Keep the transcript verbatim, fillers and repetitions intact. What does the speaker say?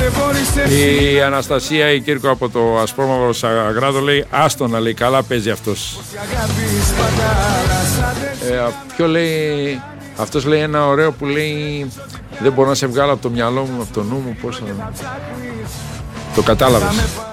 Η Αναστασία η Κύρκο από το Ασπρόμαυρο Σαγράδο λέει άστονα, λέει, καλά παίζει αυτός. Ε, ποιο λέει, αυτός λέει ένα ωραίο που λέει δεν μπορώ να σε βγάλω από το μυαλό μου, από το νου μου, πώς θα... Το κατάλαβες.